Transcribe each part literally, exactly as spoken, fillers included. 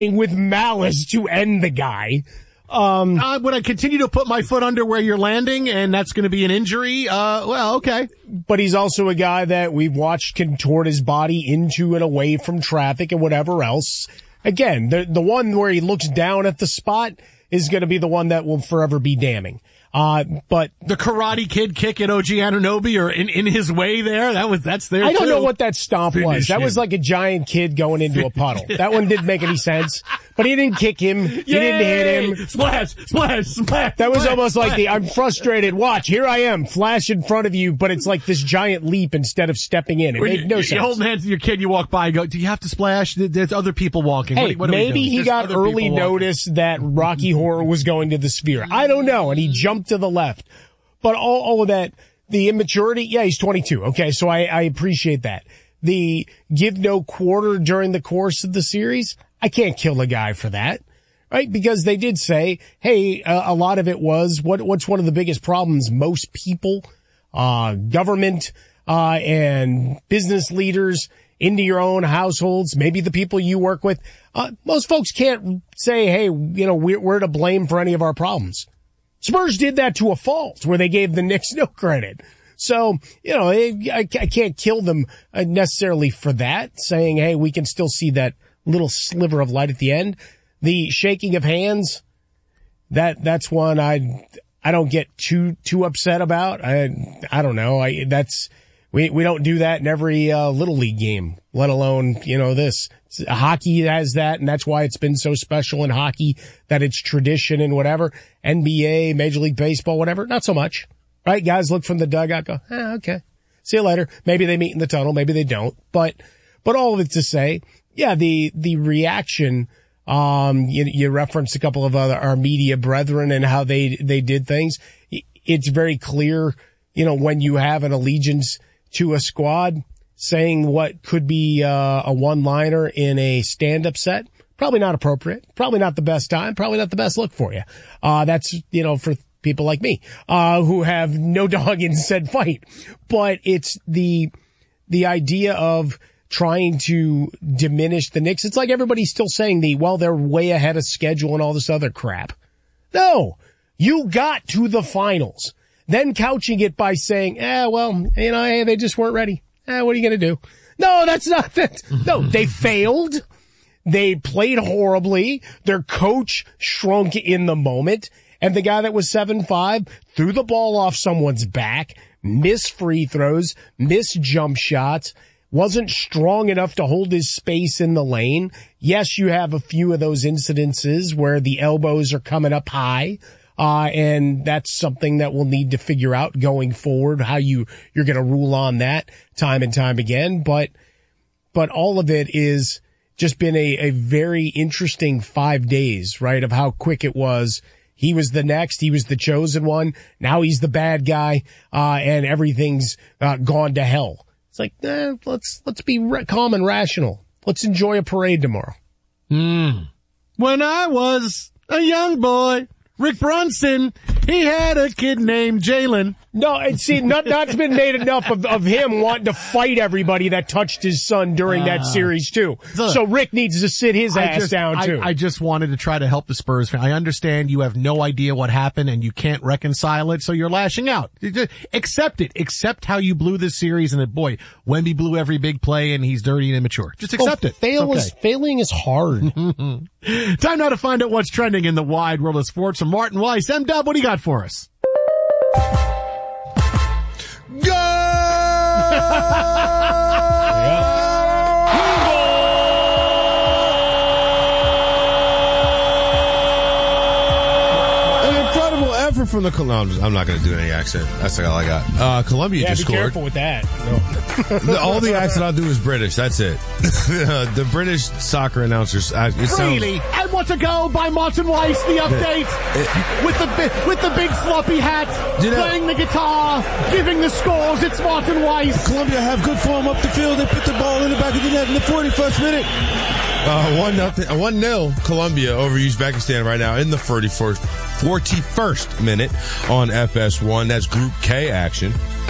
with malice to end the guy. Um, uh, would I continue to put my foot under where you're landing, and that's going to be an injury? Uh, well, okay. But he's also a guy that we've watched contort his body into and away from traffic and whatever else. Again, the the one where he looks down at the spot is going to be the one that will forever be damning. Uh, but the Karate Kid kick at O G Anunoby, or in, in his way there, that was, that's there I don't too. know what that stomp Finish was. That him. was like a giant kid going into a puddle. That one didn't make any sense. But he didn't kick him. He Yay! didn't hit him. Splash, splash, splash. That was splash, almost splash. like the, I'm frustrated. Watch, here I am, flash in front of you, but it's like this giant leap instead of stepping in. It When made you, no you're sense. holding hands with your kid, you walk by and go, do you have to splash? There's other people walking. Hey, what, what are we maybe doing? he There's got other early people walking. notice that Rocky Horror was going to the Sphere. I don't know, and he jumped to the left. But all, all of that, the immaturity, yeah, he's twenty-two. Okay, so I, I appreciate that. The give no quarter during the course of the series, I can't kill a guy for that, right? Because they did say, hey, uh, a lot of it was, what what's one of the biggest problems most people, uh, government, uh, and business leaders into your own households, maybe the people you work with, uh, most folks can't say, hey, you know, we're, we're to blame for any of our problems. Spurs did that to a fault where they gave the Knicks no credit. So, you know, I, I can't kill them necessarily for that, saying, hey, we can still see that little sliver of light at the end. The shaking of hands, that, that's one I, I don't get too, too upset about. I, I don't know. I, that's, we, we don't do that in every, uh, Little League game, let alone, you know, this. Hockey has that, and that's why it's been so special in hockey, that it's tradition and whatever. N B A, Major League Baseball, whatever, not so much. Right? Guys look from the dugout, go, eh, okay. See you later. Maybe they meet in the tunnel, maybe they don't. But, but all of it to say, yeah, the, the reaction, um, you, you referenced a couple of other, our media brethren and how they, they did things. It's very clear, you know, when you have an allegiance to a squad, saying what could be uh, a one-liner in a stand-up set, probably not appropriate, probably not the best time, probably not the best look for you. Uh, that's, you know, for people like me, uh, who have no dog in said fight. But it's the, the idea of trying to diminish the Knicks. It's like everybody's still saying the, well, they're way ahead of schedule and all this other crap. No, you got to the finals. Then couching it by saying, eh, well, you know, hey, they just weren't ready. Eh, what are you going to do? No, that's not it. No, they failed. They played horribly. Their coach shrunk in the moment. And the guy that was seven five threw the ball off someone's back, missed free throws, missed jump shots, wasn't strong enough to hold his space in the lane. Yes, you have a few of those incidences where the elbows are coming up high. Uh, and that's something that we'll need to figure out going forward, how you, you're going to rule on that time and time again. But, but all of it is just been a, a very interesting five days, right? Of how quick it was. He was the next. He was the chosen one. Now he's the bad guy. Uh, and everything's uh, gone to hell. It's like, eh, let's, let's be re- calm and rational. Let's enjoy a parade tomorrow. Hmm. When I was a young boy, Rick Brunson, he had a kid named Jalen. No, and see, not, not's been made enough of, of him wanting to fight everybody that touched his son during uh, that series too. So, so Rick needs to sit his I ass just, down I, too. I just wanted to try to help the Spurs fan. I understand you have no idea what happened and you can't reconcile it, so you're lashing out. Accept it. Accept how you blew this series, and that, boy, Wemby blew every big play and he's dirty and immature. Just accept oh, it. Fail okay. is, failing is hard. Time now to find out what's trending in the wide world of sports from Martin Weiss. M-Dub, what do you got for us? Go! An incredible effort from the Columbus. I'm not going to do any accent. That's all I got. Uh, Columbia yeah, just be scored. Careful with that. No. the, all the accent I'll do is British. That's it. The British soccer announcers. Uh, it really? Sounds, I want to go by Martin Weiss, the update. It, it, with the with the big floppy hat, playing know, the guitar, giving the scores. It's Martin Weiss. Columbia have good form up the field. They put the ball in the back of the net in the forty-first minute. Uh, one nothing, one nil Columbia over Uzbekistan right now in the forty-first, forty-first minute on F S one. That's Group K action.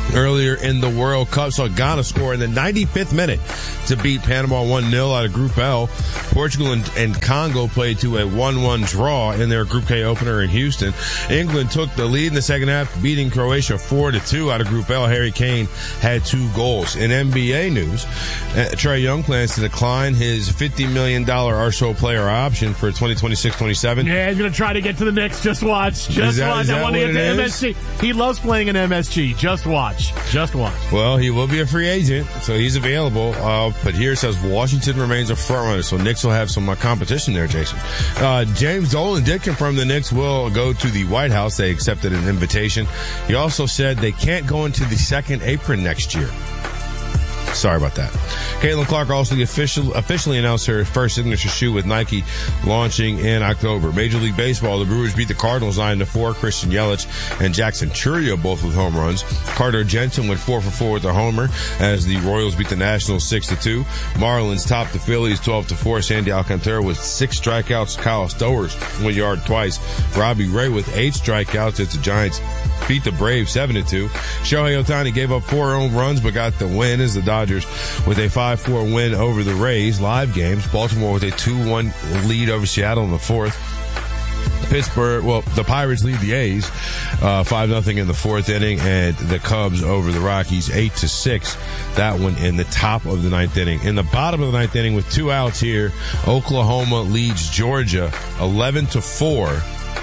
earlier in the World Cup. Saw Ghana score in the ninety-fifth minute to beat Panama one nil out of Group L. Portugal and, and Congo played to a one one draw in their Group K opener in Houston. England took the lead in the second half, beating Croatia four to two out of Group L. Harry Kane had two goals. In N B A news, uh, Trae Young plans to decline his fifty million dollars Arsenal player option for twenty twenty-six twenty-seven. Yeah, he's going to try to get to the Knicks. Just watch. Just that, watch. I want to get to is? M S G. He loves playing in M S G. Just watch. Just watch. Well, he will be a free agent, so he's available. Uh, but here it says Washington remains a front runner, so Knicks will have some uh, competition there, Jason. Uh, James Dolan did confirm the Knicks will go to the White House. They accepted an invitation. He also said they can't go into the second apron next year. Sorry about that. Caitlin Clark also official, officially announced her first signature shoe with Nike launching in October. Major League Baseball, the Brewers beat the Cardinals nine to four. Christian Yelich and Jackson Chourio both with home runs. Carter Jensen went four for four with a homer as the Royals beat the Nationals six to two. Marlins topped the Phillies twelve to four. Sandy Alcantara with six strikeouts. Kyle Stowers one yard twice. Robbie Ray with eight strikeouts as the Giants beat the Braves seven to two. Shohei Ohtani gave up four home runs but got the win as the Dodgers with a five four win over the Rays. Live games, Baltimore with a two one lead over Seattle in the fourth. Pittsburgh, well, the Pirates lead the A's, uh, five nothing in the fourth inning, and the Cubs over the Rockies eight to six. That one in the top of the ninth inning. In the bottom of the ninth inning with two outs here, Oklahoma leads Georgia eleven to four.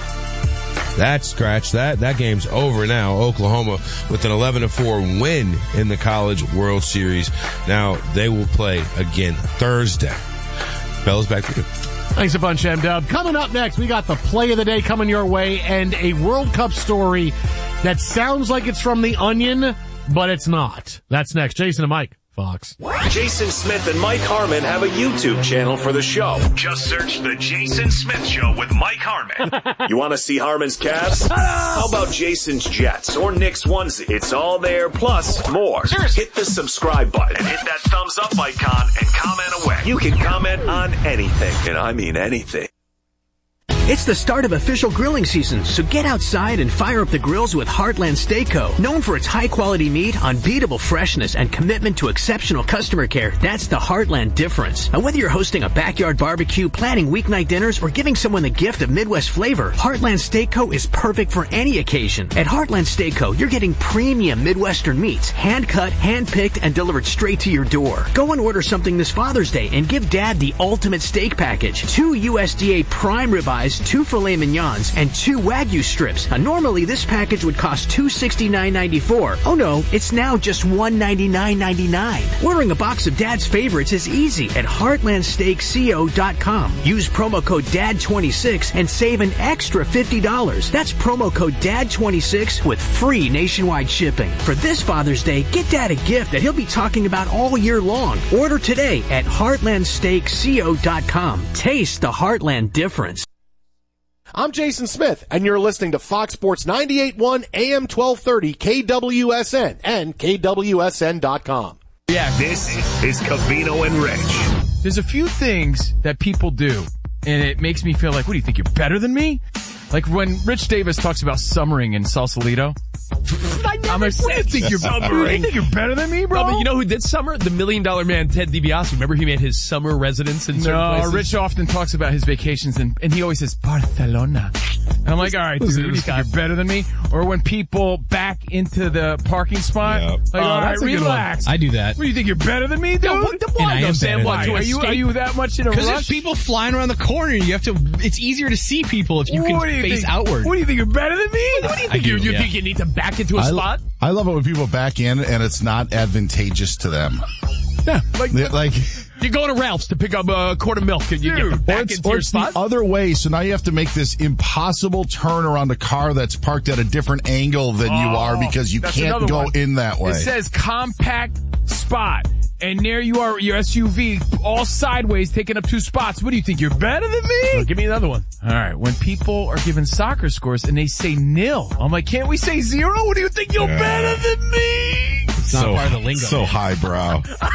That scratch, that, that game's over now. Oklahoma with an eleven to four win in the College World Series. Now they will play again Thursday. Fellas, back to you. Thanks a bunch, M-Dub. Coming up next, we got the play of the day coming your way and a World Cup story that sounds like it's from The Onion, but it's not. That's next. Jason and Mike. Fox. Jason Smith and Mike Harmon have a YouTube channel for the show. Just search The Jason Smith Show with Mike Harmon. You want to see Harmon's Cavs? How about Jason's Jets or Nick's onesie? It's all there, plus more. Hit the subscribe button and hit that thumbs up icon and comment away. You can comment on anything, and I mean anything. It's the start of official grilling season, so get outside and fire up the grills with Heartland Steak Co. Known for its high-quality meat, unbeatable freshness, and commitment to exceptional customer care, that's the Heartland difference. Now, whether you're hosting a backyard barbecue, planning weeknight dinners, or giving someone the gift of Midwest flavor, Heartland Steak Co. is perfect for any occasion. At Heartland Steak Co., you're getting premium Midwestern meats, hand-cut, hand-picked, and delivered straight to your door. Go and order something this Father's Day and give Dad the ultimate steak package. Two U S D A prime ribeyes, two filet mignons, and two Wagyu strips. Now, normally this package would cost two hundred sixty-nine ninety-four. Oh no, it's now just one hundred ninety-nine ninety-nine. Ordering a box of Dad's favorites is easy at heartland steak co dot com. Use promo code D A D twenty-six and save an extra fifty dollars. That's promo code D A D twenty-six with free nationwide shipping. For this Father's Day, get Dad a gift that he'll be talking about all year long. Order today at heartland steak co dot com. Taste the Heartland difference. I'm Jason Smith, and you're listening to Fox Sports ninety-eight point one A M twelve thirty K W S N and K W S N dot com. Yeah, this is Covino and Rich. There's a few things that people do, and it makes me feel like, what do you think, you're better than me? Like when Rich Davis talks about summering in Sausalito. I'm like, what do you think you're summering? You think you're better than me, bro? No, but you know who did summer? The Million Dollar Man, Ted DiBiase. Remember he made his summer residence in certain no, places? Rich often talks about his vacations, and, and he always says Barcelona. And I'm like, all right, dude, you think you're better than me? Or when people back into the parking spot, Yep. like, Oh, all right, that's a good one. relax. I do that. What do you think, you're better than me, dude? Yeah, what the- why And I though, am Sam? better What, than to Are you, escape? are you that much in a Because there's rush? people flying around the corner. You have to, it's easier to see people if you can What do you face think? outward. What do you think, you're better than me? What do you I think? do, you you yeah. think you need to back into a I, spot? I love it when people back in and it's not advantageous to them. Yeah, like, They- like, You go to Ralph's to pick up a quart of milk and you Dude, get or back it's, into or your it's spot. the other way. So now you have to make this impossible turn around a car that's parked at a different angle than you Oh, are because you that's can't another go one. in that way. It says compact spot. And there you are, your S U V, all sideways, taking up two spots. What do you think? You're better than me? Well, give me another one. All right, when people are given soccer scores and they say nil, I'm like, can't we say zero? What do you think? You're better than me? It's not part of the lingo. So man. highbrow.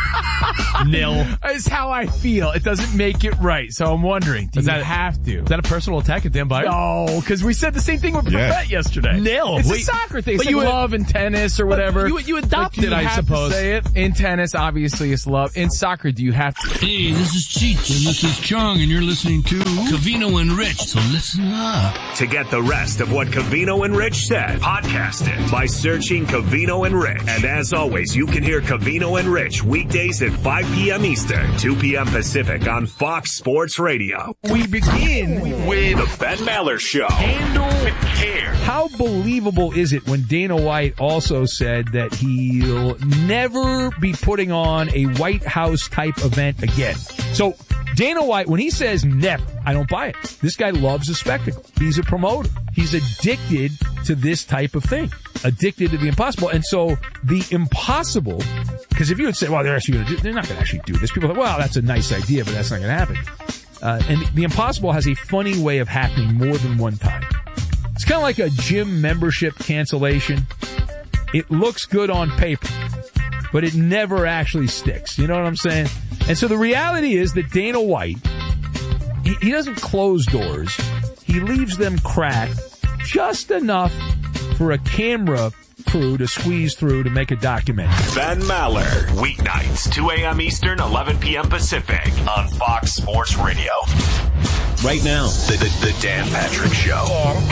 Nil. It's how I feel. It doesn't make it right. So I'm wondering, do Is you that- have to? Is that a personal attack at Dan Byer? No, because we said the same thing with Yeah. Perfett yesterday. Nil. It's Wait, a soccer thing. It's but like you- love in tennis or whatever. you- you adopted, Like, do you I have suppose. To say it in tennis, obviously, it's love. In soccer, do you have to? Hey, this is Cheech, and this is Chong, and you're listening to Covino and Rich, so listen up. To get the rest of what Covino and Rich said, podcast it by searching Covino and Rich. And as always, you can hear Covino and Rich weekdays at five p.m. Eastern, two p.m. Pacific on Fox Sports Radio. We begin With the Ben Maller Show. handle With care. How believable is it when Dana White also said that he'll never be putting on a White House type event again? So Dana White, when he says never, I don't buy it. This guy loves a spectacle. He's a promoter. He's addicted to this type of thing. Addicted to the impossible. And so the impossible, because if you would say, well, they're actually going to do, they're not going to actually do this. People are like, well, that's a nice idea, but that's not going to happen. Uh, and the impossible has a funny way of happening more than one time. It's kind of like a gym membership cancellation. It looks good on paper, but it never actually sticks. You know what I'm saying? And so the reality is that Dana White, he, he doesn't close doors. He leaves them cracked just enough for a camera crew to squeeze through to make a documentary. Ben Maller, weeknights, two a.m. Eastern, eleven p.m. Pacific on Fox Sports Radio. Right now, The, the, the Dan Patrick Show. Dan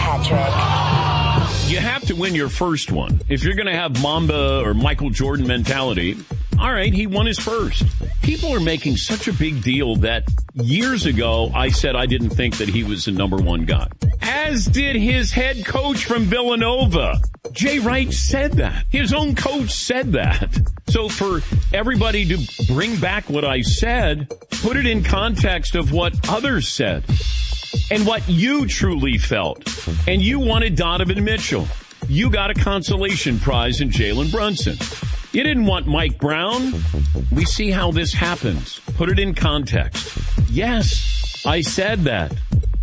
Patrick. you have to win your first one. If you're going to have Mamba or Michael Jordan mentality, all right, he won his first. People are making such a big deal that years ago I said I didn't think that he was the number one guy. As did his head coach from Villanova. Jay Wright said that. His own coach said that. So for everybody to bring back what I said, put it in context of what others said and what you truly felt. And you wanted Donovan Mitchell. You got a consolation prize in Jalen Brunson. You didn't want Mike Brown. We see how this happens. Put it in context. Yes, I said that.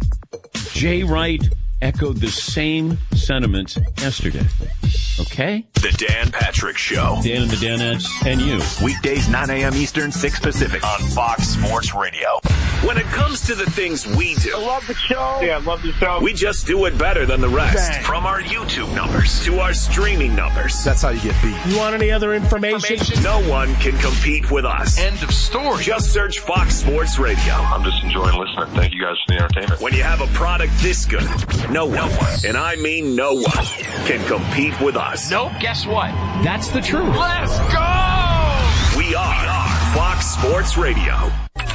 Jay Wright echoed the same sentiments yesterday. Okay? The Dan Patrick Show. Dan and the Danettes and you. Weekdays, nine a.m. Eastern, six Pacific on Fox Sports Radio. When it comes to the things we do, I love the show. Yeah, I love the show. we just do it better than the rest. Bang. From our YouTube numbers to our streaming numbers. That's how you get beat. You want any other information? No one can compete with us. End of story. Just search Fox Sports Radio. I'm just enjoying listening. Thank you guys for the entertainment. When you have a product this good, no one, and I mean no one, can compete with us. Nope, guess what? That's the truth. Let's go! We are Fox Sports Radio.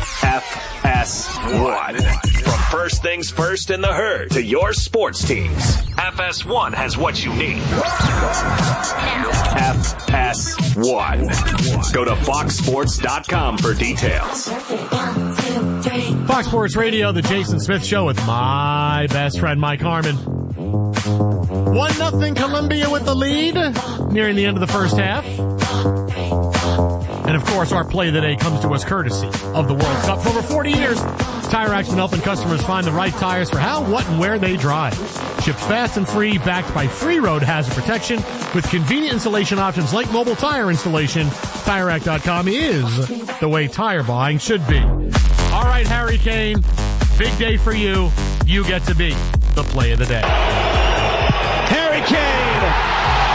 F S one. From first things first in the herd to your sports teams, F S one has what you need. F S one. Go to fox sports dot com for details. Fox Sports Radio, the Jason Smith Show with my best friend Mike Harmon. One nothing Columbia with the lead, nearing the end of the first half. And of course, our play of the day comes to us courtesy of the World Cup. For over forty years, Tire Racks been helping customers find the right tires for how, what, and where they drive. Shipped fast and free, backed by free road hazard protection, with convenient installation options like mobile tire installation. Tire Rack dot com is the way tire buying should be. All right, Harry Kane, big day for you. You get to be the play of the day. Harry Kane!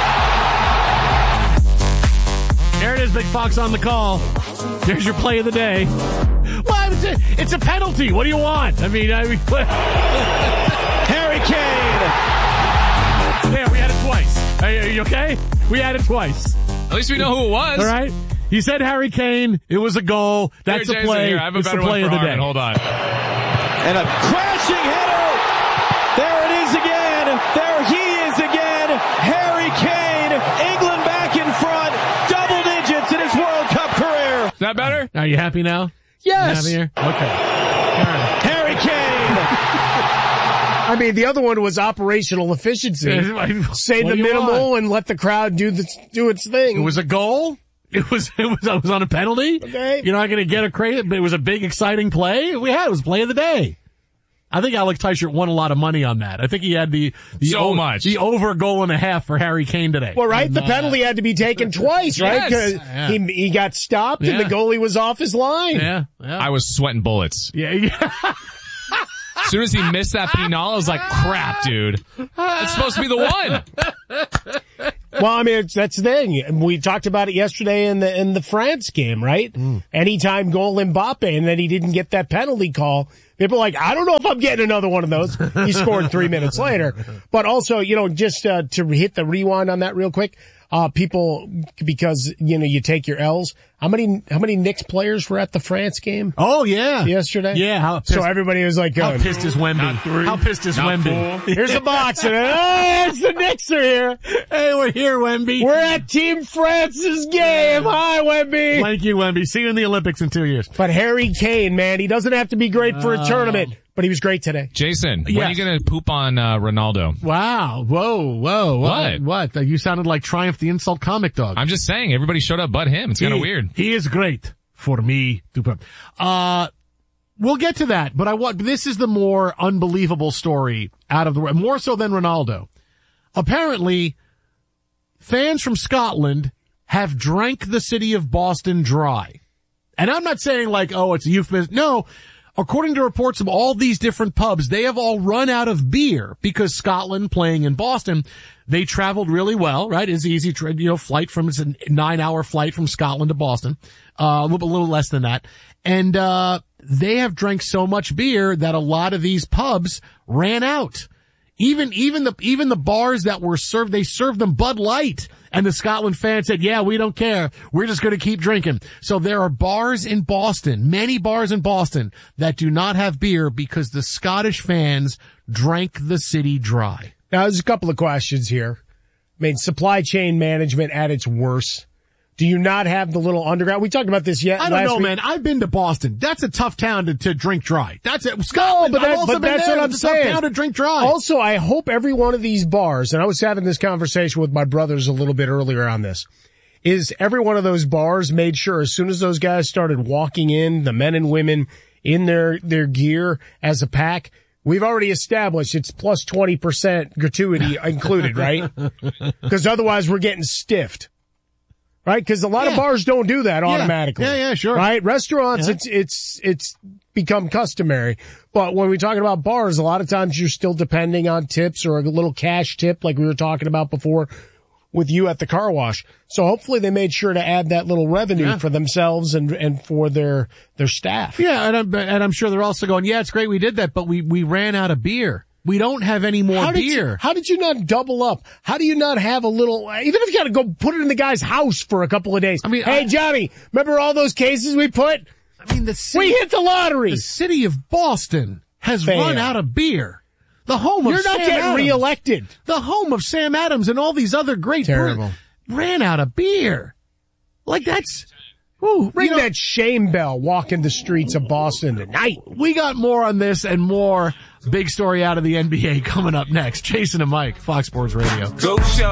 There it is, Big Fox on the call. There's your play of the day. Well, it's a, it's a penalty. What do you want? I mean, I mean, Harry Kane! Yeah, we had it twice. Are you, are you okay? We had it twice. At least we know who it was. All right. You said Harry Kane. It was a goal. That's Here, a Jason, play. here, I have a it's better the play one of for the day. Harmon. Hold on. And a crashing header! There it is again! There he is again! Harry Kane! England back in front! Double digits in his World Cup career! Is that better? Are you happy now? Yes. You happy here? Okay. All right. Harry Kane! I mean, the other one was operational efficiency. Say What the do you minimal want? and let the crowd do the, do its thing. It was a goal. It was, it was, it was on a penalty. Okay. You're not going to get a credit, but it was a big, exciting play. We had, it was play of the day. I think Alex Teichert won a lot of money on that. I think he had the, the so o- much the over goal and a half for Harry Kane today. Well, right, and, the uh, penalty had to be taken twice, right? Because yes. he he got stopped Yeah. and the goalie was off his line. Yeah, yeah. I was sweating bullets. Yeah, yeah. As soon as he missed that penal, I was like, crap, dude. It's supposed to be the one. Well, I mean, it's, that's the thing. We talked about it yesterday in the in the France game, right? Mm. Anytime goal Mbappe, and then he didn't get that penalty call. People are like, I don't know if I'm getting another one of those. He scored three minutes later. But also, you know, just uh, to hit the rewind on that real quick, uh, people, because, you know, you take your L's. How many, how many Knicks players were at the France game? Oh, yeah. Yesterday? Yeah. How pissed, so everybody was like, how uh, pissed is Wemby? How pissed is Not Wemby? four. Here's a box. And, oh, it's the Knicks are here. Hey, we're here, Wemby. We're at Team France's game. Hi, Wemby. Thank you, Wemby. See you in the Olympics in two years. But Harry Kane, man, he doesn't have to be great for a tournament, but he was great today. Jason, Yes. when are you going to poop on uh, Ronaldo? Wow. Whoa, whoa. What? What? What? You sounded like Triumph the Insult comic dog. I'm just saying, everybody showed up but him. It's kind of He- weird. He is great for me. to Uh, we'll get to that, but I want, this is the more unbelievable story out of the, more so than Ronaldo. Apparently, fans from Scotland have drank the city of Boston dry. And I'm not saying like, oh, it's a euphemism. No. According to reports of all these different pubs, they have all run out of beer because Scotland playing in Boston, they traveled really well, right? It's easy, tra- you know, flight from, it's a nine hour flight from Scotland to Boston, uh, a little, a little less than that. And, uh, they have drank so much beer that a lot of these pubs ran out. Even, even the, even the bars that were served, they served them Bud Light. And the Scotland fans said, yeah, we don't care. We're just going to keep drinking. So there are bars in Boston, many bars in Boston that do not have beer because the Scottish fans drank the city dry. Now, there's a couple of questions here. I mean, supply chain management at its worst. Do you not have the little underground? We talked about this yet. I don't last know, week. man. I've been to Boston. That's a tough town to, to drink dry. That's it. Scotland, No, but, I've that, also but been that's there. what I'm It's a saying. tough town to drink dry. Also, I hope every one of these bars, and I was having this conversation with my brothers a little bit earlier on this, is every one of those bars made sure as soon as those guys started walking in, the men and women in their, their gear as a pack, we've already established it's plus twenty percent gratuity included, right? Because otherwise we're getting stiffed. Right? Because a lot Yeah. of bars don't do that Yeah. automatically. Yeah, yeah, sure. Right? Restaurants, Yeah. it's, it's, it's become customary. But when we're talking about bars, a lot of times you're still depending on tips or a little cash tip like we were talking about before with you at the car wash. So hopefully they made sure to add that little revenue Yeah. for themselves and, and for their, their staff. Yeah, and I'm, and I'm sure they're also going, yeah, it's great we did that, but we, we ran out of beer. We don't have any more How did beer. you, how did you not double up? How do you not have a little, even if you gotta go put it in the guy's house for a couple of days? I mean, hey I- Johnny, remember all those cases we put? I mean, the city, We hit the lottery. the city of Boston has Fail. run out of beer. The home of You're not Sam getting Adams. reelected. The home of Sam Adams and all these other great Terrible. brewers ran out of beer. Like that's, ooh, Ring you know, that shame bell walking the streets of Boston tonight. we got more on this and more big story out of the N B A coming up next. Jason and Mike, Fox Sports Radio. Go show.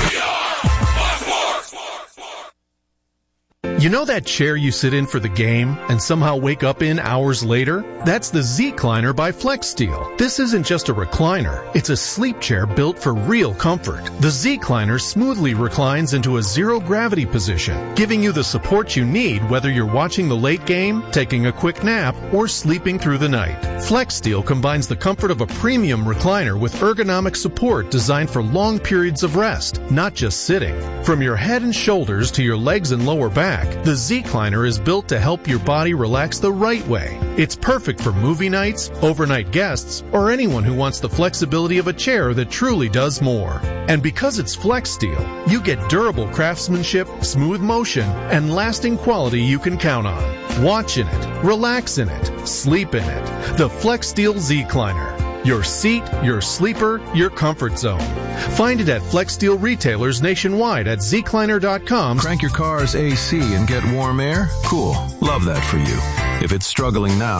You know that chair you sit in for the game and somehow wake up in hours later? That's the Z-Cliner by FlexSteel. This isn't just a recliner. It's a sleep chair built for real comfort. The Z-Cliner smoothly reclines into a zero-gravity position, giving you the support you need whether you're watching the late game, taking a quick nap, or sleeping through the night. FlexSteel combines the comfort of a premium recliner with ergonomic support designed for long periods of rest, not just sitting. From your head and shoulders to your legs and lower back, the Z-Cliner is built to help your body relax the right way. It's perfect for movie nights, overnight guests, or anyone who wants the flexibility of a chair that truly does more. And because it's FlexSteel, you get durable craftsmanship, smooth motion, and lasting quality you can count on. Watch in it, relax in it, sleep in it. The FlexSteel Z-Cliner. Your seat, your sleeper, your comfort zone. Find it at FlexSteel retailers nationwide at Z Cliner dot com. Crank your car's A C and get warm air? Cool. Love that for you. If it's struggling now,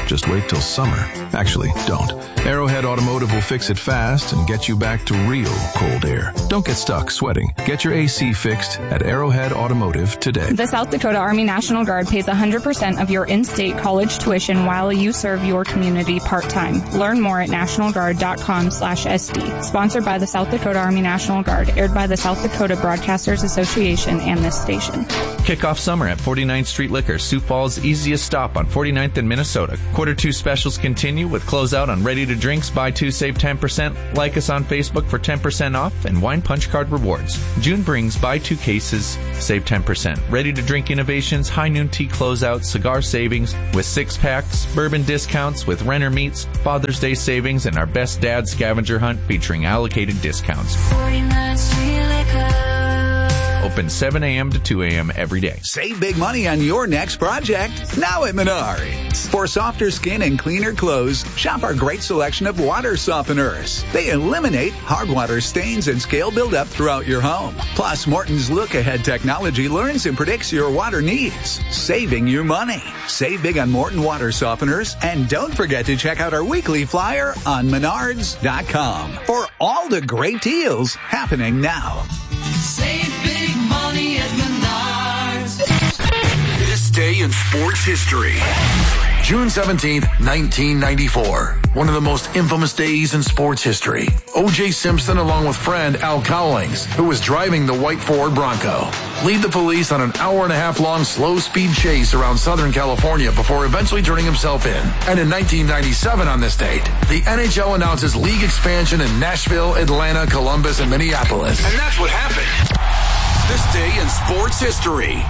Just wait till summer. Actually, don't. Arrowhead Automotive will fix it fast and get you back to real cold air. Don't get stuck sweating. Get your A C fixed at Arrowhead Automotive today. The South Dakota Army National Guard pays one hundred percent of your in-state college tuition while you serve your community part-time. Learn more at national guard dot com slash S D. Sponsored by the South Dakota Army National Guard. Aired by the South Dakota Broadcasters Association and this station. Kick off summer at forty-ninth Street Liquor, Sioux Falls' easiest stop on forty-ninth in Minnesota. Quarter two specials continue with closeout on ready-to-drinks, buy two, save ten percent. Like us on Facebook for ten percent off and wine punch card rewards. June brings buy two cases, save ten percent. Ready-to-drink innovations, high noon tea closeout, cigar savings with six packs, bourbon discounts with Renner Meats, Father's Day savings, and our Best Dad scavenger hunt featuring allocated discounts. forty-ninth Street Liquor. Open seven a.m. to two a.m. every day. Save big money on your next project now at Menards. For softer skin and cleaner clothes, shop our great selection of water softeners. They eliminate hard water stains and scale buildup throughout your home. Plus, Morton's look-ahead technology learns and predicts your water needs, saving you money. Save big on Morton water softeners, and don't forget to check out our weekly flyer on menards dot com for all the great deals happening now. Save big money at Menards. This day in sports history. June seventeenth, nineteen ninety-four. One of the most infamous days in sports history. O J Simpson, along with friend Al Cowlings, who was driving the white Ford Bronco, lead the police on an hour and a half long slow speed chase around Southern California before eventually turning himself in. And in nineteen ninety-seven on this date, the N H L announces league expansion in Nashville, Atlanta, Columbus, and Minneapolis. And that's what happened. This day in sports history.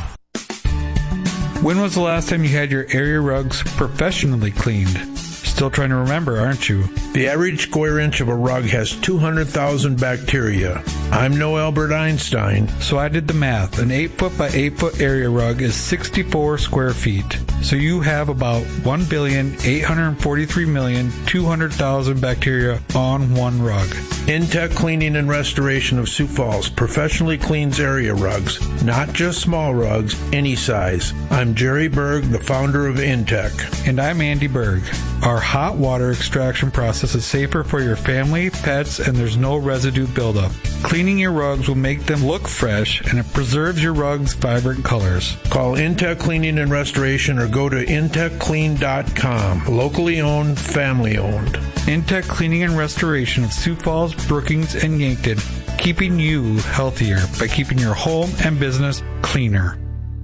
When was the last time you had your area rugs professionally cleaned? Still trying to remember, aren't you? The average square inch of a rug has two hundred thousand bacteria. I'm no Albert Einstein. So I did the math. An eight foot by eight foot area rug is sixty-four square feet. So you have about one billion eight hundred forty-three million two hundred thousand bacteria on one rug. Intech Cleaning and Restoration of Sioux Falls professionally cleans area rugs, not just small rugs, any size. I'm Jerry Berg, the founder of Intech. And I'm Andy Berg. Our hot water extraction process is safer for your family, pets, and there's no residue buildup. Cleaning your rugs will make them look fresh, and it preserves your rugs' vibrant colors. Call Intech Cleaning and Restoration or go to intech clean dot com. Locally owned, family owned. Intech Cleaning and Restoration of Sioux Falls, Brookings, and Yankton, keeping you healthier by keeping your home and business cleaner.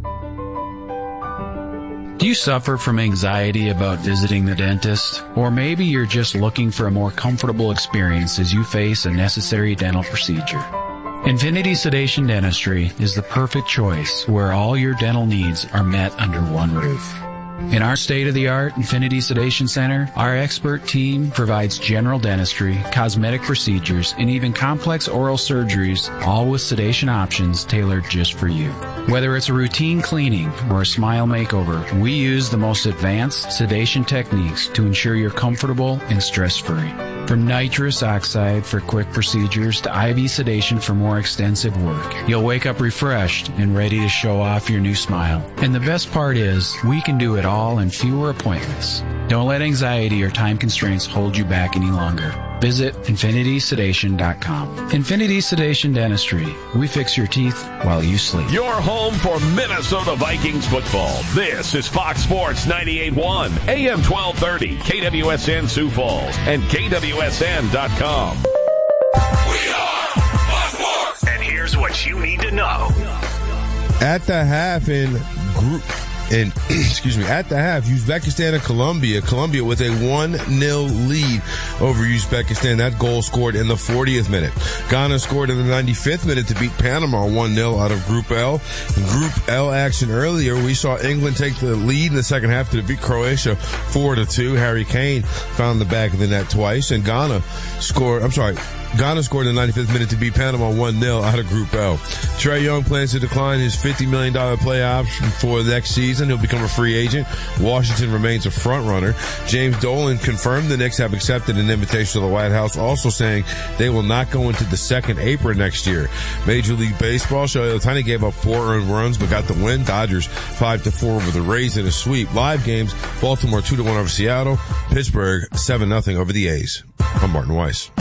Do you suffer from anxiety about visiting the dentist? Or maybe you're just looking for a more comfortable experience as you face a necessary dental procedure. Infinity Sedation Dentistry is the perfect choice where all your dental needs are met under one roof. In our state-of-the-art Infinity Sedation Center, our expert team provides general dentistry, cosmetic procedures, and even complex oral surgeries, all with sedation options tailored just for you. Whether it's a routine cleaning or a smile makeover, we use the most advanced sedation techniques to ensure you're comfortable and stress-free. From nitrous oxide for quick procedures to I V sedation for more extensive work, you'll wake up refreshed and ready to show off your new smile. And the best part is, we can do it all in fewer appointments. Don't let anxiety or time constraints hold you back any longer. Visit infinity sedation dot com. Infinity Sedation Dentistry. We fix your teeth while you sleep. Your home for Minnesota Vikings football. This is Fox Sports ninety-eight point one, A M twelve thirty, K W S N Sioux Falls, and K W S N dot com. We are Fox Sports. And here's what you need to know. At the half in group... And, excuse me, at the half, Uzbekistan and Colombia. Colombia with a one nil lead over Uzbekistan. That goal scored in the fortieth minute. Ghana scored in the ninety-fifth minute to beat Panama one nil out of Group L. In Group L action earlier, we saw England take the lead in the second half to beat Croatia four to two. Harry Kane found the back of the net twice. And Ghana scored, I'm sorry, Ghana scored in the ninety-fifth minute to beat Panama one nil out of Group L. Trae Young plans to decline his fifty million dollars play option for the next season. He'll become a free agent. Washington remains a front runner. James Dolan confirmed the Knicks have accepted an invitation to the White House, also saying they will not go into the second apron next year. Major League Baseball, Shohei Ohtani gave up four earned runs but got the win. Dodgers five to four over the Rays in a sweep. Live games, Baltimore two to one over Seattle. Pittsburgh seven nothing over the A's. I'm Martin Weiss.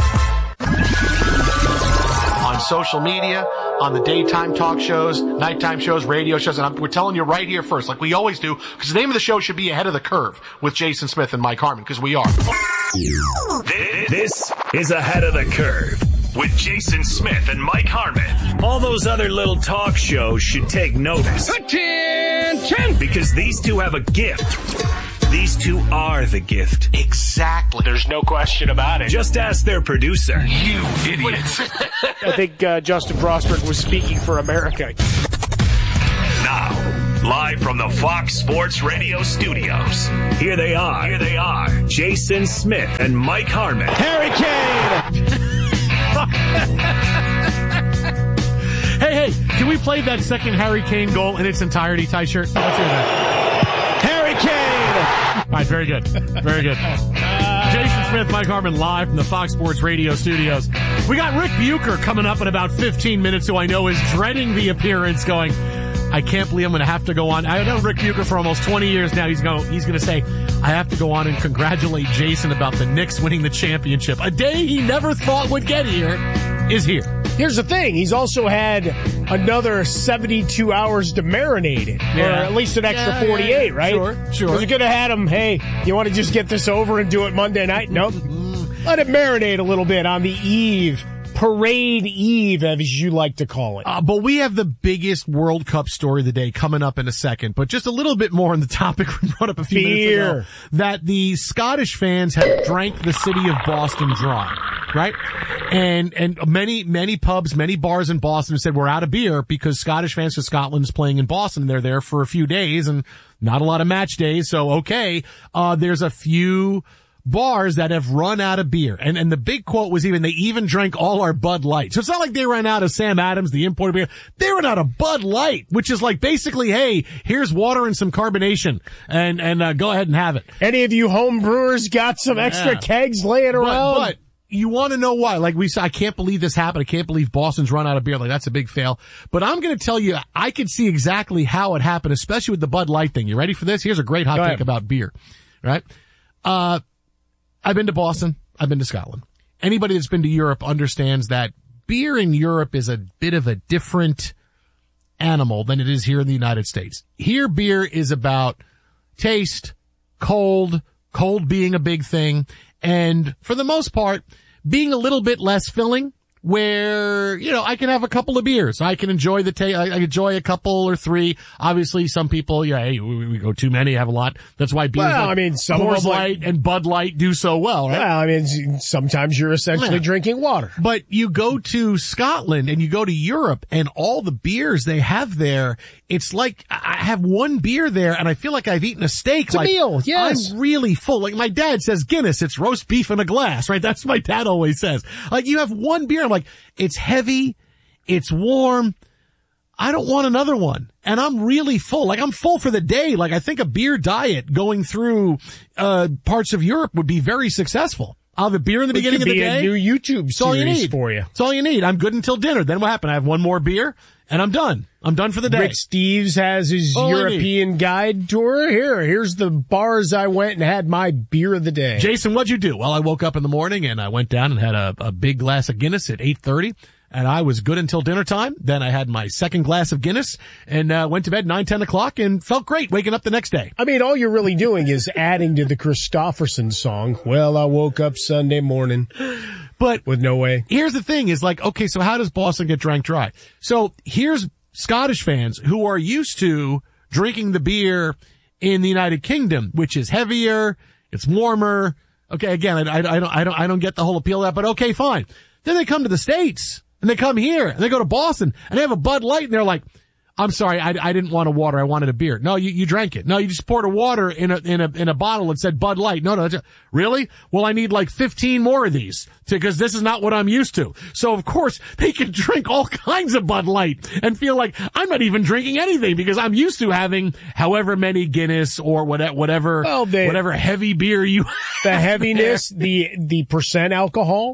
On social media, on the daytime talk shows, nighttime shows, radio shows, and I'm, we're telling you right here first, like we always do, because the name of the show should be Ahead of the Curve with Jason Smith and Mike Harmon, because we are. This is Ahead of the Curve with Jason Smith and Mike Harmon. All those other little talk shows should take notice. Attention! Because these two have a gift. These two are the gift. Exactly. There's no question about it. Just ask their producer. You idiots. I think uh, Justin Frostberg was speaking for America. Now, live from the Fox Sports Radio studios, here they are. Here they are. Jason Smith and Mike Harmon. Harry Kane! Hey, hey, can we play that second Harry Kane goal in its entirety, Ty Shirt? Let's hear that. Harry Kane! All right, very good. Very good. Jason Smith, Mike Harmon, live from the Fox Sports Radio studios. We got Rick Bucher coming up in about fifteen minutes, who I know is dreading the appearance, going, I can't believe I'm going to have to go on. I know Rick Bucher for almost twenty years now. He's going, he's going to say, I have to go on and congratulate Jason about the Knicks winning the championship. A day he never thought would get here is here. Here's the thing. He's also had another seventy-two hours to marinate it. Yeah. Or at least an extra yeah, forty-eight, yeah, right? Sure, sure. You could have had him, hey, you want to just get this over and do it Monday night? Nope. Let it marinate a little bit on the eve. Parade Eve, as you like to call it. Uh, but we have the biggest World Cup story of the day coming up in a second. But just a little bit more on the topic we brought up a few Beer. minutes ago. That the Scottish fans have drank the city of Boston dry, right? And, and many, many pubs, many bars in Boston said we're out of beer because Scottish fans of Scotland is playing in Boston. They're there for a few days and not a lot of match days. So, okay, uh, there's a few bars that have run out of beer. And, and the big quote was even, they even drank all our Bud Light. So it's not like they ran out of Sam Adams, the imported beer. They ran out of Bud Light, which is like basically, hey, here's water and some carbonation and, and, uh, go ahead and have it. Any of you home brewers got some yeah. extra kegs laying around? But, but you want to know why? Like we said, I can't believe this happened. I can't believe Boston's run out of beer. Like that's a big fail. But I'm going to tell you, I could see exactly how it happened, especially with the Bud Light thing. You ready for this? Here's a great hot go take ahead. about beer, right? Uh, I've been to Boston. I've been to Scotland. Anybody that's been to Europe understands that beer in Europe is a bit of a different animal than it is here in the United States. Here, beer is about taste, cold, cold being a big thing, and for the most part, being a little bit less filling, where, you know, I can have a couple of beers. I can enjoy the taste. I enjoy a couple or three. Obviously, some people, yeah, hey, we, we go too many, have a lot. That's why beers well, like I mean, some Coors Light like, and Bud Light do so well, right? Well, I mean, sometimes you're essentially yeah. drinking water. But you go to Scotland and you go to Europe and all the beers they have there, it's like I have one beer there and I feel like I've eaten a steak. It's like, a meal, yes. I'm really full. Like my dad says Guinness, it's roast beef in a glass, right? That's what my dad always says. Like you have one beer, I'm like, it's heavy, it's warm, I don't want another one. And I'm really full. Like I'm full for the day. Like I think a beer diet going through, uh, parts of Europe would be very successful. I'll have a beer in the it beginning of could the be day. A new YouTube That's all you series need. for you. That's all you need. I'm good until dinner. Then what happened? I have one more beer and I'm done. I'm done for the day. Rick Steves has his all European guide tour. Here, here's the bars I went and had my beer of the day. Jason, what'd you do? Well, I woke up in the morning and I went down and had a, a big glass of Guinness at eight thirty. And I was good until dinner time. Then I had my second glass of Guinness and uh, went to bed nine, ten o'clock and felt great waking up the next day. I mean, all you're really doing is adding to the Christofferson song. Well, I woke up Sunday morning. But with no way. Here's the thing is like, okay, so how does Boston get drank dry? So here's Scottish fans who are used to drinking the beer in the United Kingdom, which is heavier, it's warmer. Okay, again, I, I, I don't, I don't, I don't get the whole appeal of that, but okay, fine. Then they come to the States and they come here and they go to Boston and they have a Bud Light and they're like, I'm sorry, I, I didn't want a water, I wanted a beer. No, you, you drank it. No, you just poured a water in a, in a, in a bottle and said Bud Light. No, no, that's- really? Well, I need like fifteen more of these because this is not what I'm used to. So of course, they can drink all kinds of Bud Light and feel like I'm not even drinking anything because I'm used to having however many Guinness or whatever, whatever, Well, they- whatever heavy beer you The heaviness, the, the percent alcohol.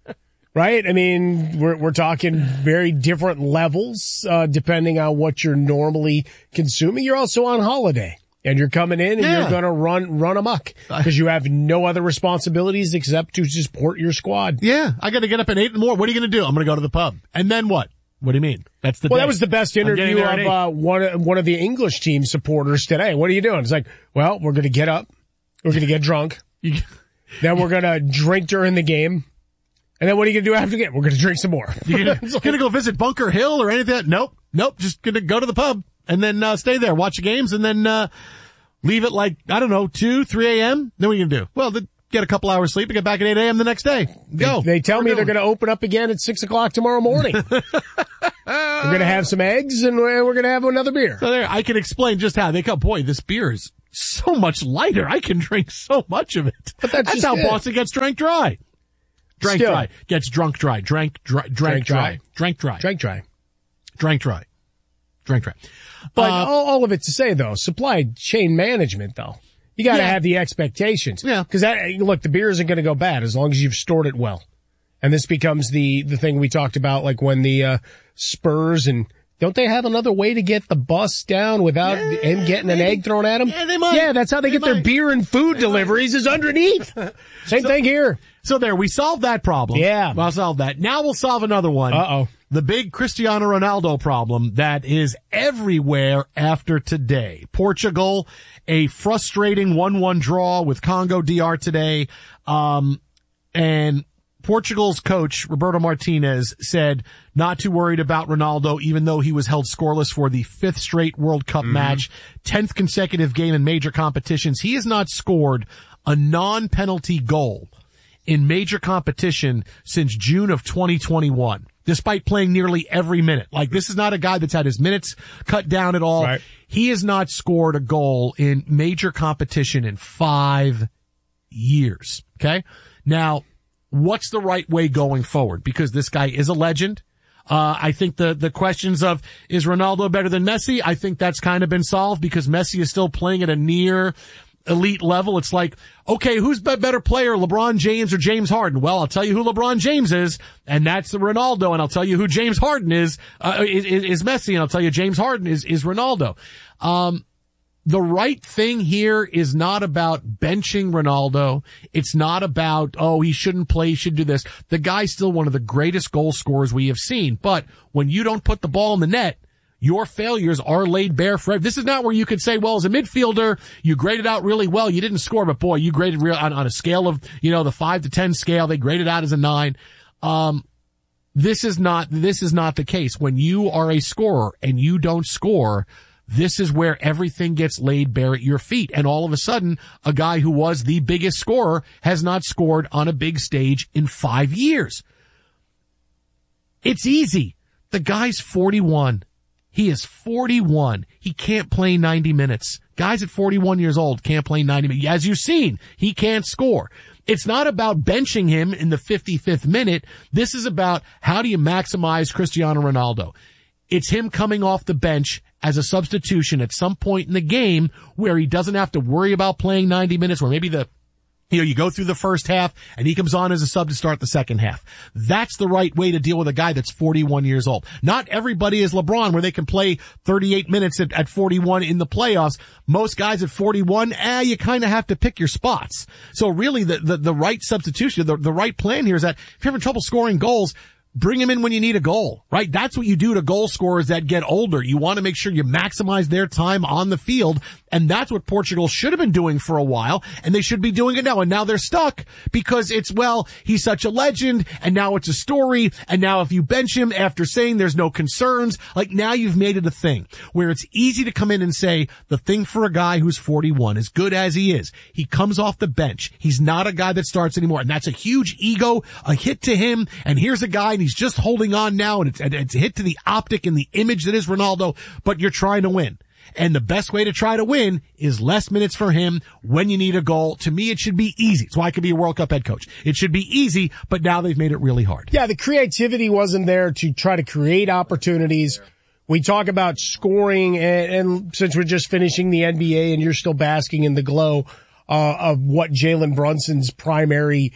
Right? I mean, we're, we're talking very different levels, uh, depending on what you're normally consuming. You're also on holiday and you're coming in and Yeah. you're going to run, run amok because you have no other responsibilities except to support your squad. Yeah, I got to get up at eight in the morning. What are you going to do? I'm going to go to the pub. And then what? What do you mean? That's the Well, day. that was the best I'm getting interview there at of, eight. uh, one, of- one of the English team supporters today. What are you doing? It's like, well, we're going to get up. We're going to get drunk. Then we're going to drink during the game. And then what are you going to do after the game? We're going to drink some more. You're gonna, gonna go visit Bunker Hill or anything? Nope. Nope. Just gonna go to the pub and then, uh, stay there, watch the games and then, uh, leave at like, I don't know, two, three a.m. Then what are you gonna do? Well, then get a couple hours sleep and get back at eight a.m. the next day. Go. They, they tell What me we're they're doing. going to open up again at six o'clock tomorrow morning. We're going to have some eggs and we're going to have another beer. So there, I can explain just how they go, boy, this beer is so much lighter. I can drink so much of it. But that's just how it. Boston gets drank dry. Drank Still. dry. Gets drunk dry. Drank dry. Drank Drank dry. dry. Drank dry. Drank dry. Drank dry. Drank dry. But Uh, all, all of it to say, though, supply chain management, though. You got to Yeah. have the expectations. Yeah. Because that, look, the beer isn't going to go bad as long as you've stored it well. And this becomes the, the thing we talked about, like when the, uh, Spurs and, don't they have another way to get the bus down without him getting an egg thrown at him? Yeah, they might. Yeah, that's how they, They get their might. beer and food deliveries is underneath. Same thing here. So there, we solved that problem. Yeah. We'll solve that. Now we'll solve another one. Uh-oh. The big Cristiano Ronaldo problem that is everywhere after today. Portugal, a frustrating one one draw with Congo D R today. Um, and Portugal's coach, Roberto Martinez, said not too worried about Ronaldo, even though he was held scoreless for the fifth straight World Cup match, tenth consecutive game in major competitions. He has not scored a non-penalty goal in major competition since June of twenty twenty-one, despite playing nearly every minute. Like, this is not a guy that's had his minutes cut down at all. Right. He has not scored a goal in major competition in five years. Okay? Now, what's the right way going forward? Because this guy is a legend. Uh, I think the, the questions of, is Ronaldo better than Messi? I think that's kind of been solved because Messi is still playing at a near elite level. It's like, okay, who's the better player, LeBron James or James Harden? Well, I'll tell you who LeBron James is, and that's Ronaldo, and I'll tell you who James Harden is, uh, is, is Messi, and I'll tell you James Harden is, is Ronaldo. Um, the right thing here is not about benching Ronaldo. It's not about, oh, he shouldn't play, he should do this. The guy's still one of the greatest goal scorers we have seen. But when you don't put the ball in the net, your failures are laid bare for, this is not where you could say, well, as a midfielder, you graded out really well. You didn't score, but boy, you graded real on, on a scale of, you know, the five to ten scale. They graded out as a nine. Um, this is not, this is not the case. When you are a scorer and you don't score, this is where everything gets laid bare at your feet. And all of a sudden, a guy who was the biggest scorer has not scored on a big stage in five years. It's easy. The guy's forty-one. He is forty-one. He can't play ninety minutes. Guys at forty-one years old can't play ninety minutes. As you've seen, he can't score. It's not about benching him in the fifty-fifth minute. This is about how do you maximize Cristiano Ronaldo. It's him coming off the bench as a substitution at some point in the game where he doesn't have to worry about playing ninety minutes, where maybe the, you know, you go through the first half and he comes on as a sub to start the second half. That's the right way to deal with a guy that's forty-one years old. Not everybody is LeBron where they can play thirty-eight minutes at, at forty-one in the playoffs. Most guys at forty-one, eh, you kind of have to pick your spots. So really the, the, the right substitution, the, the right plan here is that if you're having trouble scoring goals, bring him in when you need a goal, right? That's what you do to goal scorers that get older. You want to make sure you maximize their time on the field. And that's what Portugal should have been doing for a while. And they should be doing it now. And now they're stuck because it's, well, he's such a legend. And now it's a story. And now if you bench him after saying there's no concerns, like now you've made it a thing where it's easy to come in and say the thing for a guy who's forty-one, as good as he is, he comes off the bench. He's not a guy that starts anymore. And that's a huge ego, a hit to him. And here's a guy and he's just holding on now, and it's, and it's hit to the optic and the image that is Ronaldo, but you're trying to win. And the best way to try to win is less minutes for him when you need a goal. To me, it should be easy. That's why I could be a World Cup head coach. It should be easy, but now they've made it really hard. Yeah, the creativity wasn't there to try to create opportunities. We talk about scoring, and, and since we're just finishing the N B A and you're still basking in the glow uh, of what Jalen Brunson's primary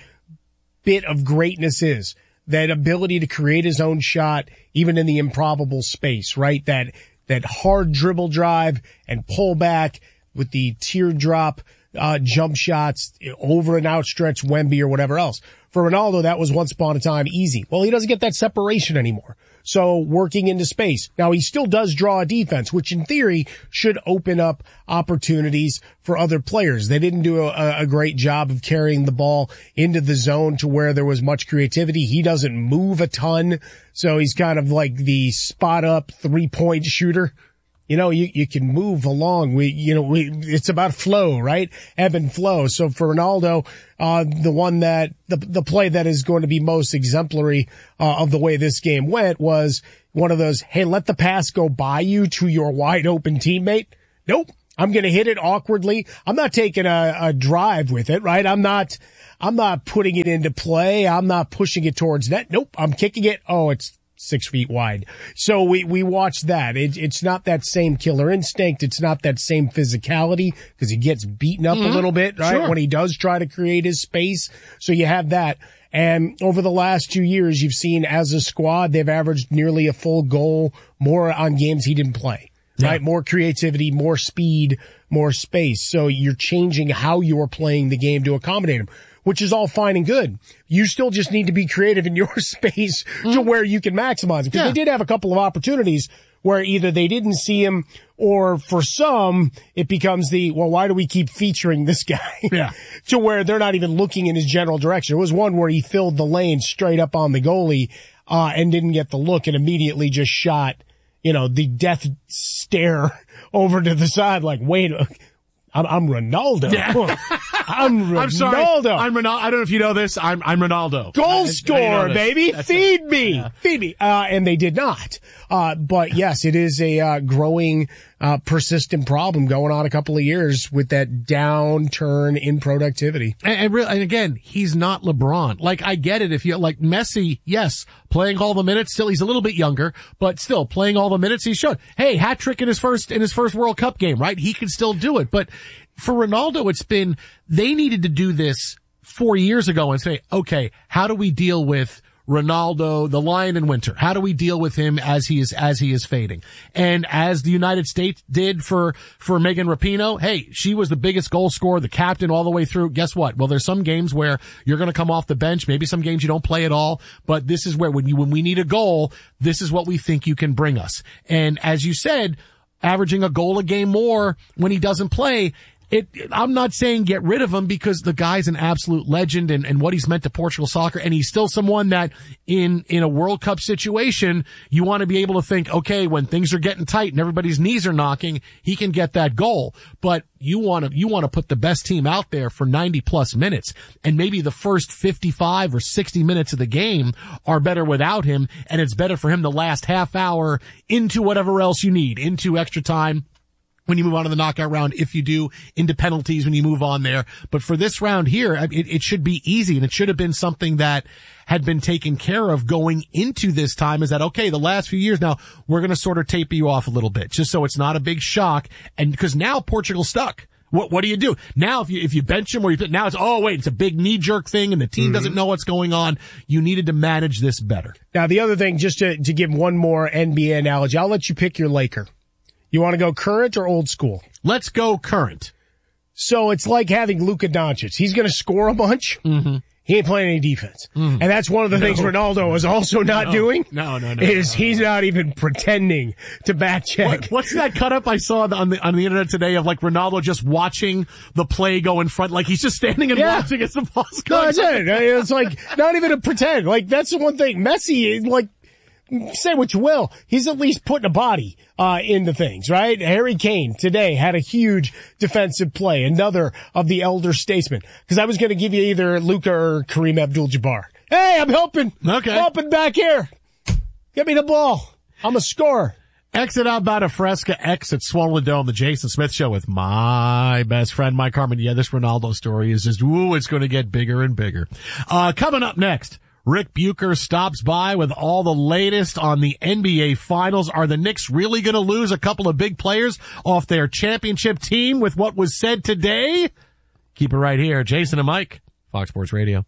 bit of greatness is, that ability to create his own shot, even in the improbable space, right? That that hard dribble drive and pull back with the teardrop uh, jump shots over an outstretched Wemby or whatever else. For Ronaldo, that was once upon a time easy. Well, he doesn't get that separation anymore. So working into space. Now, he still does draw a defense, which in theory should open up opportunities for other players. They didn't do a, a great job of carrying the ball into the zone to where there was much creativity. He doesn't move a ton, so he's kind of like the spot up three point shooter. You know, you, you can move along. We, you know, we, it's about flow, right? Ebb and flow. So for Ronaldo, uh, the one that, the, the play that is going to be most exemplary, uh, of the way this game went was one of those, hey, let the pass go by you to your wide open teammate. Nope. I'm going to hit it awkwardly. I'm not taking a, a drive with it, right? I'm not, I'm not putting it into play. I'm not pushing it towards net. Nope. I'm kicking it. Oh, it's six feet wide. So we, we watched that. It, it's not that same killer instinct. It's not that same physicality because he gets beaten up mm-hmm. a little bit, right? Sure. When he does try to create his space. So you have that. And over the last two years, you've seen as a squad, they've averaged nearly a full goal more on games he didn't play, yeah. right? More creativity, more speed, more space. So you're changing how you're playing the game to accommodate him, which is all fine and good. You still just need to be creative in your space mm. to where you can maximize it. Because yeah. they did have a couple of opportunities where either they didn't see him or for some, it becomes the, well, why do we keep featuring this guy? Yeah. to where they're not even looking in his general direction. There was one where he filled the lane straight up on the goalie, uh, and didn't get the look and immediately just shot, you know, the death stare over to the side like, wait, I'm, I'm Ronaldo. Yeah. I'm Ronaldo. I'm sorry. I'm Ronaldo. I don't know if you know this. I'm, I'm Ronaldo. Goal scorer, baby. That's Feed it. me. Yeah. Feed me. Uh, and they did not. Uh, but yes, it is a, uh, growing, uh, persistent problem going on a couple of years with that downturn in productivity. And, and, real, and again, he's not LeBron. Like, I get it if you, like Messi, yes, playing all the minutes, still, he's a little bit younger, but still playing all the minutes, he showed, hey, hat trick in his first, in his first World Cup game, right? He can still do it. But for Ronaldo, it's been, they needed to do this four years ago and say, okay, how do we deal with Ronaldo, the lion in winter? How do we deal with him as he is, as he is fading? And as the United States did for, for Megan Rapinoe, hey, she was the biggest goal scorer, the captain all the way through. Guess what? Well, there's some games where you're going to come off the bench. Maybe some games you don't play at all, but this is where when you, when we need a goal, this is what we think you can bring us. And as you said, averaging a goal a game more when he doesn't play, It, I'm not saying get rid of him because the guy's an absolute legend and, and what he's meant to Portugal soccer. And he's still someone that in, in a World Cup situation, you want to be able to think, okay, when things are getting tight and everybody's knees are knocking, he can get that goal. But you want to, you want to put the best team out there for ninety plus minutes. And maybe the first fifty-five or sixty minutes of the game are better without him. And it's better for him the last half hour into whatever else you need, into extra time when you move on to the knockout round, if you do, into penalties when you move on there. But for this round here, it, it should be easy, and it should have been something that had been taken care of going into this time, is that, okay, the last few years now, we're going to sort of taper you off a little bit, just so it's not a big shock. And because now Portugal's stuck. What, what do you do? Now, if you, if you bench him or you, now it's, oh wait, it's a big knee jerk thing and the team mm-hmm. doesn't know what's going on. You needed to manage this better. Now, the other thing, just to, to give one more N B A analogy, I'll let you pick your Laker. You want to go current or old school? Let's go current. So it's like having Luka Doncic. He's going to score a bunch. Mm-hmm. He ain't playing any defense. Mm. And that's one of the no. things Ronaldo is also not no. doing. No, no, no. Is no, he's no. not even pretending to back check. What, what's that cut up I saw on the, on the internet today of like Ronaldo just watching the play go in front? Like he's just standing and yeah. watching as the ball's going. No, that's it. It's like not even a pretend. Like that's the one thing. Messi is like, say what you will, he's at least putting a body uh into things, right? Harry Kane today had a huge defensive play, another of the elder statesmen. Because I was going to give you either Luka or Kareem Abdul-Jabbar. Hey, I'm helping. Okay. Helping back here. Give me the ball. I'm a scorer. Exit out about a Fresca, exit Swollen Dome, the Jason Smith Show with my best friend, Mike Harmon. Yeah, this Ronaldo story is just, ooh, it's going to get bigger and bigger. Uh, coming up next, Rick Bucher stops by with all the latest on the N B A Finals. Are the Knicks really going to lose a couple of big players off their championship team with what was said today? Keep it right here. Jason and Mike, Fox Sports Radio.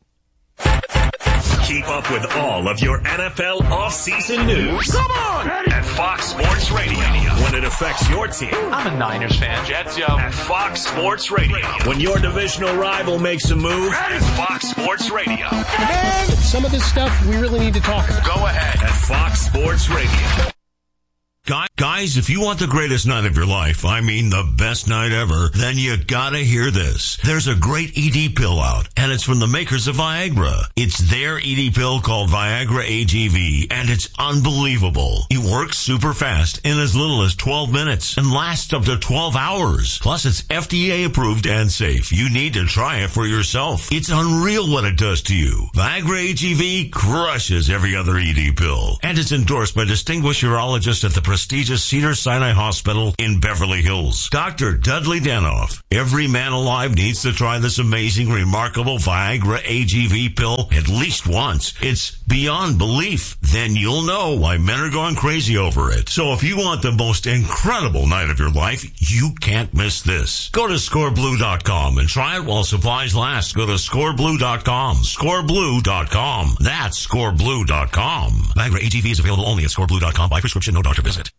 Keep up with all of your N F L offseason news. Come on! At Fox Sports Radio. When it affects your team. I'm a Niners fan. Jets, yo. At Fox Sports Radio. When your divisional rival makes a move. At Fox Sports Radio. Man, some of this stuff we really need to talk about. Go ahead. At Fox Sports Radio. Guys, if you want the greatest night of your life, I mean the best night ever, then you gotta hear this. There's a great E D pill out, and it's from the makers of Viagra. It's their E D pill called Viagra A G V, and it's unbelievable. It works super fast in as little as twelve minutes and lasts up to twelve hours. Plus, it's F D A approved and safe. You need to try it for yourself. It's unreal what it does to you. Viagra A G V crushes every other E D pill, and it's endorsed by distinguished urologists at the prestigious Cedars-Sinai Hospital in Beverly Hills. Doctor Dudley Danoff. Every man alive needs to try this amazing, remarkable Viagra A G V pill at least once. It's beyond belief. Then you'll know why men are going crazy over it. So if you want the most incredible night of your life, you can't miss this. Go to score blue dot com and try it while supplies last. Go to score blue dot com. score blue dot com. That's score blue dot com. Viagra A G V is available only at score blue dot com by prescription, no doctor visit.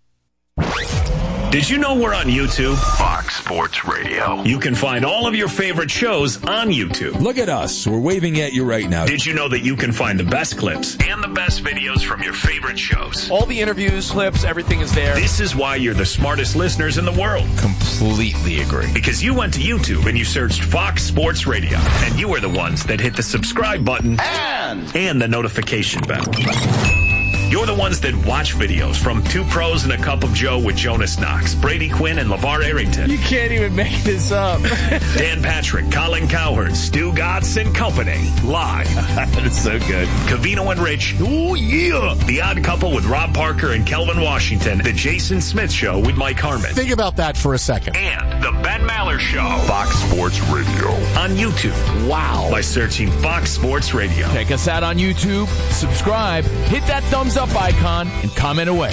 Did you know we're on YouTube? Fox Sports Radio. You can find all of your favorite shows on YouTube. Look at us. We're waving at you right now. Did you know that you can find the best clips and the best videos from your favorite shows? All the interviews, clips, everything is there. This is why you're the smartest listeners in the world. Completely agree. Because you went to YouTube and you searched Fox Sports Radio. And you were the ones that hit the subscribe button and, and the notification bell. You're the ones that watch videos from Two Pros and a Cup of Joe with Jonas Knox, Brady Quinn, and LeVar Arrington. You can't even make this up. Dan Patrick, Colin Cowherd, Stu Gatz and Company. Live. That is so good. Covino and Rich. Oh, yeah. The Odd Couple with Rob Parker and Kelvin Washington. The Jason Smith Show with Mike Harmon. Think about that for a second. And The Ben Maller Show. Fox Sports Radio. On YouTube. Wow. By searching Fox Sports Radio. Check us out on YouTube. Subscribe. Hit that thumbs up icon and comment away.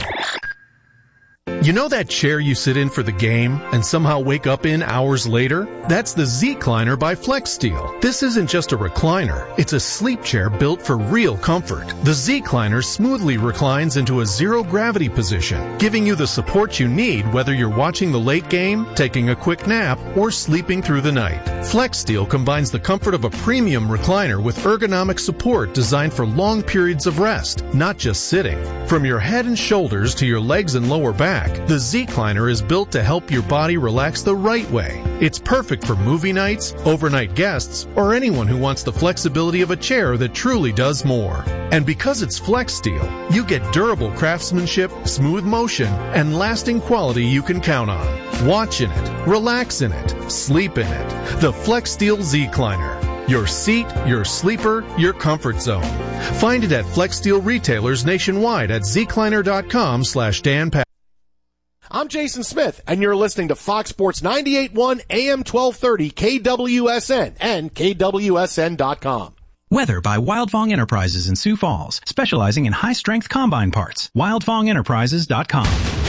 You know that chair you sit in for the game and somehow wake up in hours later? That's the Z-Cliner by FlexSteel. This isn't just a recliner. It's a sleep chair built for real comfort. The Z-Cliner smoothly reclines into a zero-gravity position, giving you the support you need whether you're watching the late game, taking a quick nap, or sleeping through the night. FlexSteel combines the comfort of a premium recliner with ergonomic support designed for long periods of rest, not just sitting. From your head and shoulders to your legs and lower back, the Z-Cliner is built to help your body relax the right way. It's perfect for movie nights, overnight guests, or anyone who wants the flexibility of a chair that truly does more. And because it's FlexSteel, you get durable craftsmanship, smooth motion, and lasting quality you can count on. Watch in it, relax in it, sleep in it. The FlexSteel Z-Cliner. Your seat, your sleeper, your comfort zone. Find it at FlexSteel retailers nationwide at zcliner.com slash Dan Pat. I'm Jason Smith, and you're listening to Fox Sports ninety-eight point one A M twelve thirty K W S N and K W S N dot com. Weather by Wildfong Enterprises in Sioux Falls, specializing in high-strength combine parts. wildfong enterprises dot com.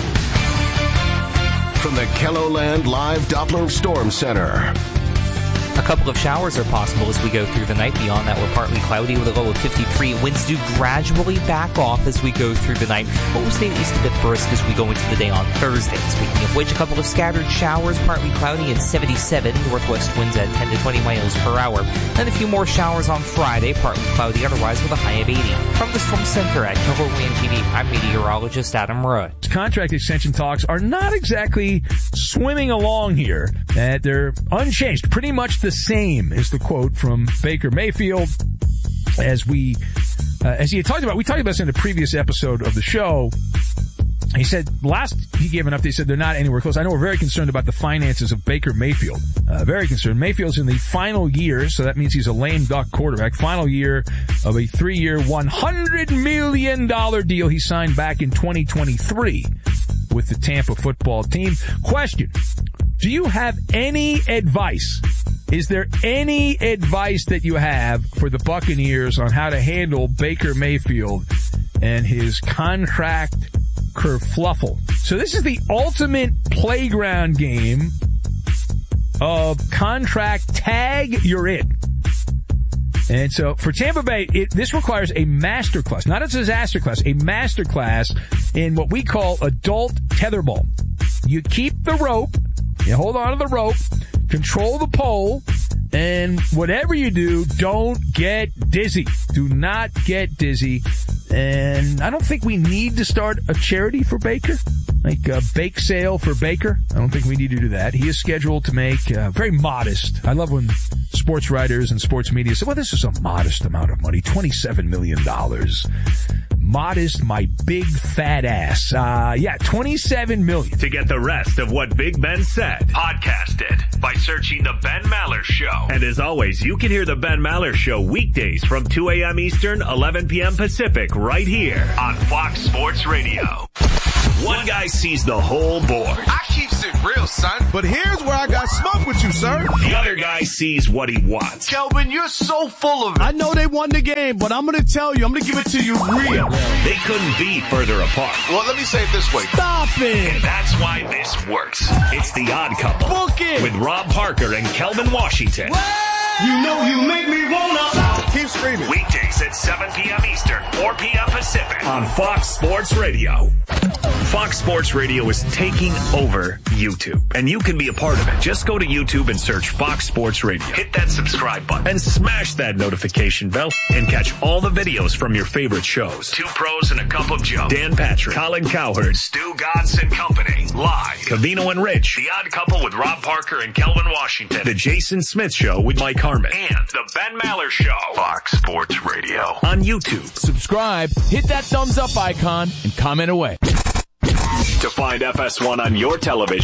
From the KELOLAND Live Doppler Storm Center. A couple of showers are possible as we go through the night. Beyond that, we're partly cloudy with a low of fifty-three. Winds do gradually back off as we go through the night, but we'll stay at least a bit brisk as we go into the day on Thursday. Speaking of which, a couple of scattered showers, partly cloudy and seventy-seven. Northwest winds at ten to twenty miles per hour. Then a few more showers on Friday, partly cloudy otherwise with a high of eighty. From the Storm Center at K O V O W T V, I'm meteorologist Adam Rudd. Contract extension talks are not exactly swimming along here. That they're unchanged, pretty much the same is the quote from Baker Mayfield. As we, uh, as he had talked about, we talked about this in a previous episode of the show. He said last he gave an update, he said they're not anywhere close. I know we're very concerned about the finances of Baker Mayfield. Uh, very concerned. Mayfield's in the final year, so that means he's a lame duck quarterback. Final year of a three-year, one hundred million dollars deal he signed back in twenty twenty-three with the Tampa football team. Question, do you have any advice? Is there any advice that you have for the Buccaneers on how to handle Baker Mayfield and his contract kerfluffle? So this is the ultimate playground game of contract tag, you're in. And so for Tampa Bay, it, this requires a master class, not a disaster class, a master class in what we call adult tetherball. You keep the rope, you hold on to the rope, control the pole, and whatever you do, don't get dizzy. Do not get dizzy. And I don't think we need to start a charity for Baker, like a bake sale for Baker. I don't think we need to do that. He is scheduled to make uh, very modest. I love when sports writers and sports media say, well, this is a modest amount of money, twenty-seven million dollars. Modest, my big fat ass. Uh, yeah, twenty-seven million dollars. To get the rest of what Big Ben said, podcast it by searching The Ben Maller Show. And as always, you can hear The Ben Maller Show weekdays from two a.m. Eastern, eleven p.m. Pacific, right here on Fox Sports Radio. One guy sees the whole board. I keeps it real, son. But here's where I got smoke with you, sir. The other guy sees what he wants. Kelvin, you're so full of it. I know they won the game, but I'm going to tell you, I'm going to give it to you real. They couldn't be further apart. Well, let me say it this way. Stop it. And that's why this works. It's The Odd Couple. Book it. With Rob Parker and Kelvin Washington. Well, you know you make me wanna. Keep screaming. Weekdays at seven p.m. Eastern, four p.m. Pacific on Fox Sports Radio. Fox Sports Radio is taking over YouTube, and you can be a part of it. Just go to YouTube and search Fox Sports Radio. Hit that subscribe button and smash that notification bell and catch all the videos from your favorite shows. Two Pros and a Cup of Joe. Dan Patrick, Colin Cowherd, Stu Godson Company. Live. Cavino and Rich. The Odd Couple with Rob Parker and Kelvin Washington. The Jason Smith Show with Mike Harmon. And The Ben Maller Show. Fox Sports Radio. On YouTube. Subscribe, hit that thumbs up icon, and comment away. To find F S one on your television,